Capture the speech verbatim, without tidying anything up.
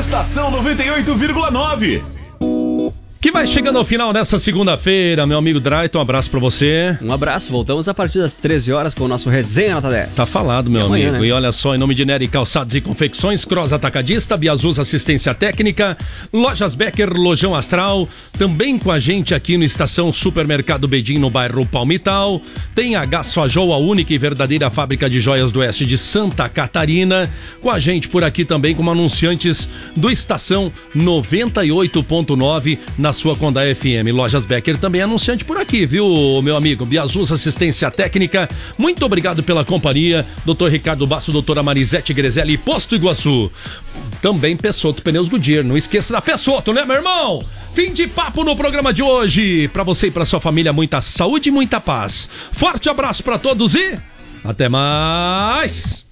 Estação noventa e oito vírgula nove. Que vai chegando ao final nessa segunda-feira, meu amigo Drayton, um abraço pra você. Um abraço, voltamos a partir das treze horas com o nosso Resenha Nota dez. Tá falado, meu amanhã, amigo. Né? E olha só, em nome de Nery Calçados e Confecções, Cross Atacadista, Biazus Assistência Técnica, Lojas Becker, Lojão Astral, também com a gente aqui no Estação Supermercado Bedim, no bairro Palmital. Tem a Gasfajol, a única e verdadeira fábrica de joias do oeste de Santa Catarina. Com a gente por aqui também como anunciantes do Estação noventa e oito ponto nove na sua Condá F M. Lojas Becker também anunciante por aqui, viu, meu amigo? Biazus Assistência Técnica, muito obrigado pela companhia. doutor Ricardo Basso, doutora Marisete Grezelli, Posto Iguaçu. Também Pessotto Pneus Goodyear. Não esqueça da Pessotto, né, meu irmão? Fim de papo no programa de hoje. Pra você e pra sua família, muita saúde e muita paz. Forte abraço pra todos e até mais!